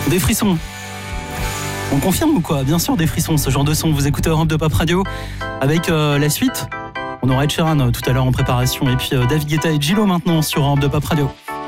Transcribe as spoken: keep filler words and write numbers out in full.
Des frissons. On confirme ou quoi? Bien sûr, des frissons, ce genre de son. Vous écoutez Europe de Pop Radio avec euh, la suite. On aura Ed Sheeran euh, tout à l'heure en préparation. Et puis euh, David Guetta et Gillo maintenant sur Europe de Pop Radio.